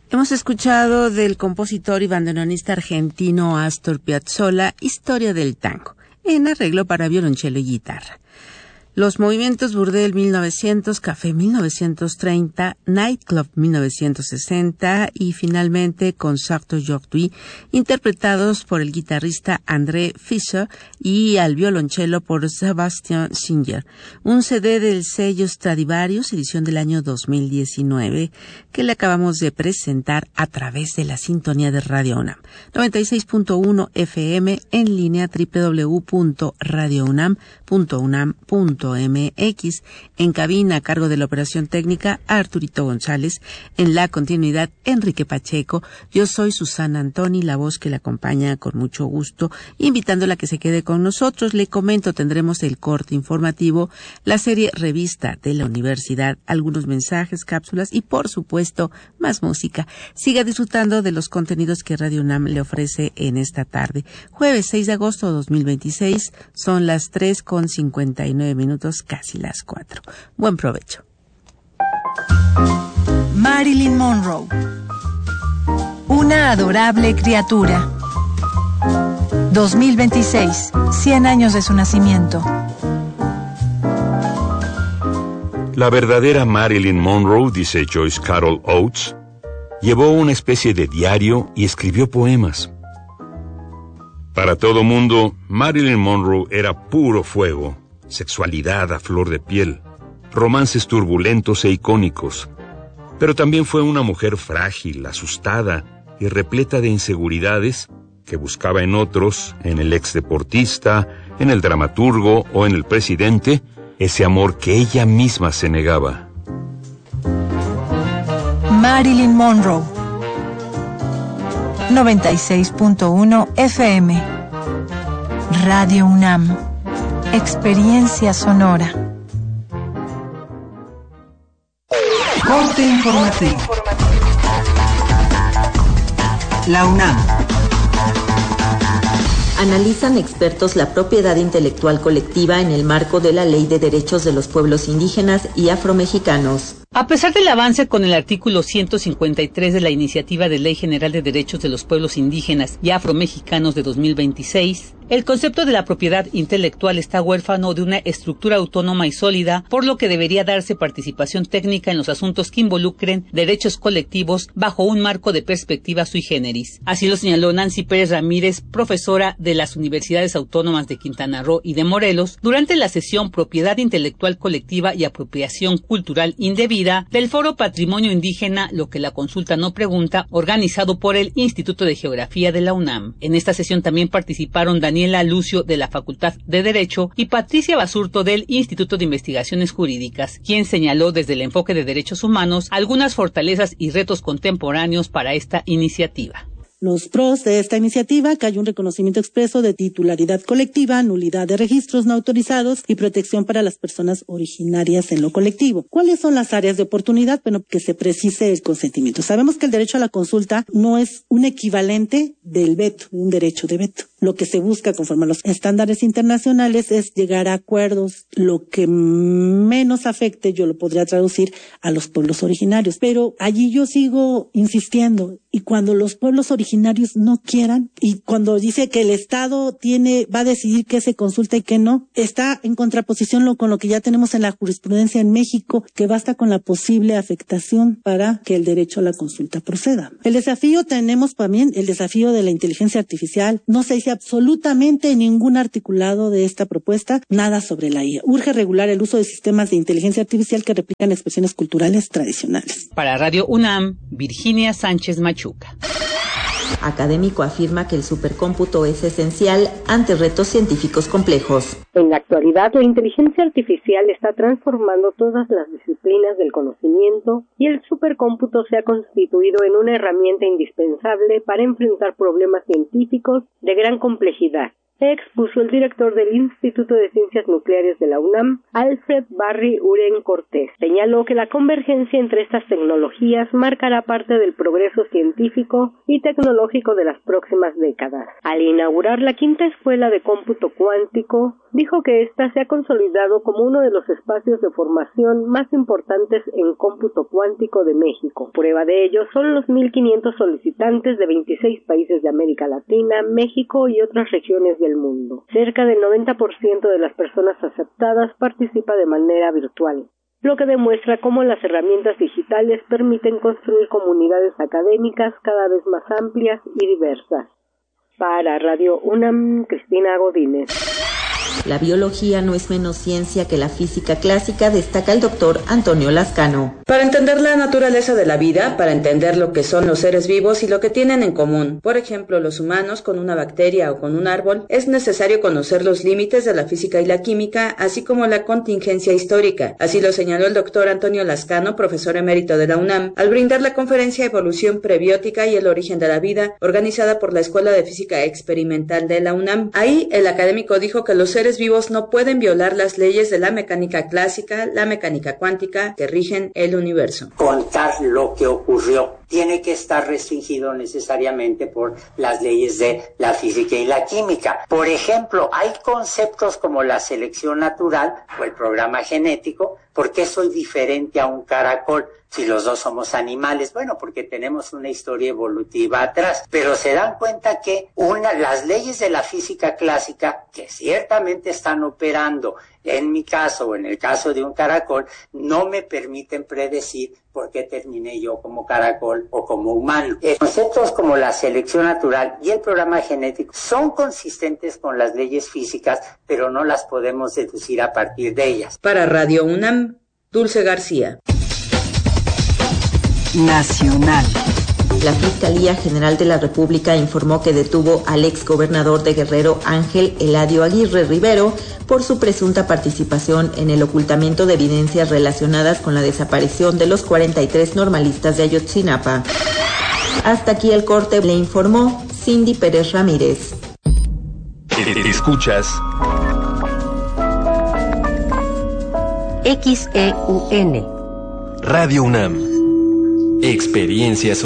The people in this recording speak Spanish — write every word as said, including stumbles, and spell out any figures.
Hemos escuchado del compositor y bandoneonista argentino Astor Piazzolla, Historia del tango, en arreglo para violonchelo y guitarra. Los movimientos Burdel mil novecientos, Café mil novecientos treinta, Nightclub mil novecientos sesenta y finalmente Concerto Aujourd'hui, interpretados por el guitarrista André Fischer y al violonchelo por Sebastian Singer. Un C D del sello Stradivarius, edición del año dos mil diecinueve, que le acabamos de presentar a través de la sintonía de Radio UNAM. noventa y seis punto uno F M, en línea doble u doble u doble u punto radio unam punto unam punto m x, en cabina a cargo de la operación técnica Arturito González, en la continuidad Enrique Pacheco. Yo soy Susana Antoni, la voz que le acompaña con mucho gusto, invitándola a que se quede con nosotros. Le comento, tendremos el corte informativo, la serie Revista de la Universidad, algunos mensajes, cápsulas y por supuesto más música. Siga disfrutando de los contenidos que Radio UNAM le ofrece en esta tarde. Jueves seis de agosto de dos mil veintiséis, son las tres con cincuenta y nueve minutos, casi las cuatro. Buen provecho. Marilyn Monroe, una adorable criatura. dos mil veintiséis, cien años de su nacimiento. La verdadera Marilyn Monroe, dice Joyce Carol Oates, llevó una especie de diario y escribió poemas. Para todo mundo, Marilyn Monroe era puro fuego, sexualidad a flor de piel, romances turbulentos e icónicos. Pero también fue una mujer frágil, asustada y repleta de inseguridades que buscaba en otros, en el exdeportista, en el dramaturgo o en el presidente, ese amor que ella misma se negaba. Marilyn Monroe, noventa y seis punto uno F M, Radio UNAM, experiencia sonora. Corte informativo. La UNAM. Analizan expertos la propiedad intelectual colectiva en el marco de la Ley de Derechos de los Pueblos Indígenas y Afromexicanos. A pesar del avance con el artículo ciento cincuenta y tres de la Iniciativa de Ley General de Derechos de los Pueblos Indígenas y Afromexicanos de dos mil veintiséis, el concepto de la propiedad intelectual está huérfano de una estructura autónoma y sólida, por lo que debería darse participación técnica en los asuntos que involucren derechos colectivos bajo un marco de perspectiva sui generis. Así lo señaló Nancy Pérez Ramírez, profesora de las Universidades Autónomas de Quintana Roo y de Morelos, durante la sesión Propiedad Intelectual Colectiva y Apropiación Cultural Indebida del Foro Patrimonio Indígena, lo que la consulta no pregunta, organizado por el Instituto de Geografía de la UNAM. En esta sesión también participaron Daniel Daniela Lucio de la Facultad de Derecho y Patricia Basurto del Instituto de Investigaciones Jurídicas, quien señaló desde el enfoque de derechos humanos algunas fortalezas y retos contemporáneos para esta iniciativa. Los pros de esta iniciativa, que hay un reconocimiento expreso de titularidad colectiva, nulidad de registros no autorizados y protección para las personas originarias en lo colectivo. ¿Cuáles son las áreas de oportunidad? Bueno, que se precise el consentimiento. Sabemos que el derecho a la consulta no es un equivalente del veto, un derecho de veto. Lo que se busca conforme a los estándares internacionales es llegar a acuerdos, lo que menos afecte, yo lo podría traducir, a los pueblos originarios. Pero allí yo sigo insistiendo, y cuando los pueblos originarios no quieran, y cuando dice que el Estado tiene, va a decidir qué se consulta y qué no, está en contraposición lo, con lo que ya tenemos en la jurisprudencia en México, que basta con la posible afectación para que el derecho a la consulta proceda. El desafío tenemos también, el desafío de la inteligencia artificial. No se dice absolutamente en ningún articulado de esta propuesta nada sobre la I A. Urge regular el uso de sistemas de inteligencia artificial que replican expresiones culturales tradicionales. Para Radio UNAM, Virginia Sánchez Machuca. Académico afirma que el supercómputo es esencial ante retos científicos complejos. En la actualidad, la inteligencia artificial está transformando todas las disciplinas del conocimiento y el supercómputo se ha constituido en una herramienta indispensable para enfrentar problemas científicos de gran complejidad. Expuso el director del Instituto de Ciencias Nucleares de la UNAM, Alfred Barry Uren Cortés. Señaló que la convergencia entre estas tecnologías marcará parte del progreso científico y tecnológico de las próximas décadas. Al inaugurar la quinta escuela de cómputo cuántico, dijo que ésta se ha consolidado como uno de los espacios de formación más importantes en cómputo cuántico de México. Prueba de ello son los mil quinientos solicitantes de veintiséis países de América Latina, México y otras regiones del mundo. Cerca del noventa por ciento de las personas aceptadas participa de manera virtual, lo que demuestra cómo las herramientas digitales permiten construir comunidades académicas cada vez más amplias y diversas. Para Radio UNAM, Cristina Godínez. La biología no es menos ciencia que la física clásica, destaca el doctor Antonio Lascano. Para entender la naturaleza de la vida, para entender lo que son los seres vivos y lo que tienen en común, por ejemplo, los humanos con una bacteria o con un árbol, es necesario conocer los límites de la física y la química, así como la contingencia histórica. Así lo señaló el doctor Antonio Lascano, profesor emérito de la UNAM, al brindar la conferencia Evolución Prebiótica y el origen de la vida, organizada por la Escuela de Física Experimental de la UNAM. Ahí, el académico dijo que los seres vivos no pueden violar las leyes de la mecánica clásica, la mecánica cuántica, que rigen el universo. Contar lo que ocurrió tiene que estar restringido necesariamente por las leyes de la física y la química. Por ejemplo, hay conceptos como la selección natural o el programa genético. ¿Por qué soy diferente a un caracol si los dos somos animales? Bueno, porque tenemos una historia evolutiva atrás. Pero se dan cuenta que una, las leyes de la física clásica, que ciertamente están operando en mi caso o en el caso de un caracol, no me permiten predecir por qué terminé yo como caracol o como humano. Conceptos como la selección natural y el programa genético son consistentes con las leyes físicas, pero no las podemos deducir a partir de ellas. Para Radio UNAM, Dulce García. Nacional. La Fiscalía General de la República informó que detuvo al exgobernador de Guerrero, Ángel Eladio Aguirre Rivero, por su presunta participación en el ocultamiento de evidencias relacionadas con la desaparición de los cuarenta y tres normalistas de Ayotzinapa. Hasta aquí el corte, le informó Cindy Pérez Ramírez. Escuchas X E U N. Radio UNAM. Experiencias